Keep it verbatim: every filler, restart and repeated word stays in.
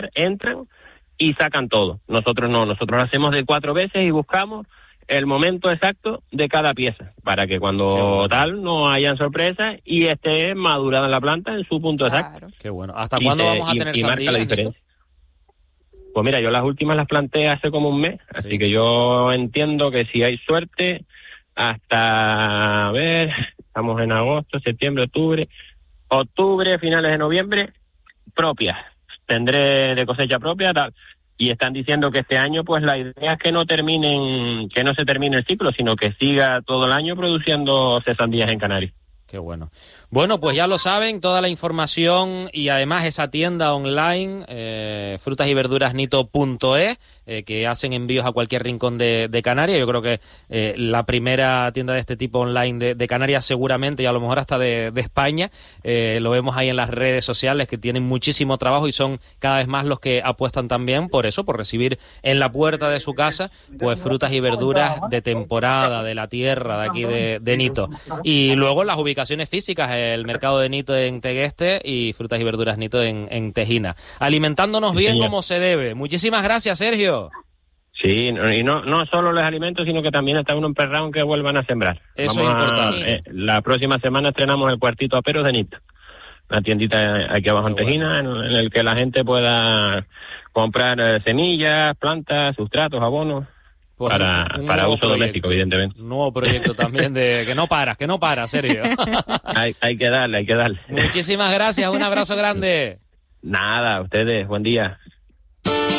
entran y sacan todo. Nosotros no, nosotros lo hacemos de cuatro veces y buscamos el momento exacto de cada pieza, para que cuando bueno. tal no hayan sorpresas y esté madurada en la planta en su punto claro. exacto. Qué bueno. ¿Hasta y cuándo te, vamos a tener y, y marca la diferencia? Pues mira, yo las últimas las planté hace como un mes, sí. así que yo entiendo que si hay suerte, hasta, a ver, estamos en agosto, septiembre, octubre, octubre, finales de noviembre, propias. Tendré de cosecha propia, tal. Y están diciendo que este año, pues la idea es que no terminen, que no se termine el ciclo, sino que siga todo el año produciendo cesandías en Canarias. Qué bueno. Bueno, pues ya lo saben, toda la información y además esa tienda online, eh, frutas y verduras nito punto es, eh, que hacen envíos a cualquier rincón de, de Canarias. Yo creo que eh, la primera tienda de este tipo online de, de Canarias seguramente, y a lo mejor hasta de, de España. Eh, lo vemos ahí en las redes sociales, que tienen muchísimo trabajo y son cada vez más los que apuestan también por eso, por recibir en la puerta de su casa pues frutas y verduras de temporada, de la tierra, de aquí de, de Nito. Y luego las ubicaciones físicas, el mercado de Nito en Tegueste y frutas y verduras Nito en, en Tejina. Alimentándonos bien Señor. como se debe. Muchísimas gracias, Sergio. Sí, y no no solo los alimentos, sino que también está uno emperrado en que vuelvan a sembrar. Eso Vamos es importante. A, eh, la próxima semana estrenamos el cuartito a peros de Nito, una tiendita aquí abajo en Tejina, bueno. en, en el que la gente pueda comprar eh, semillas, plantas, sustratos, abonos. Pues para para uso proyecto, doméstico, evidentemente. Un nuevo proyecto también de que no paras, que no para, Sergio. hay, hay que darle, hay que darle. Muchísimas gracias, un abrazo grande. Nada, a ustedes, buen día.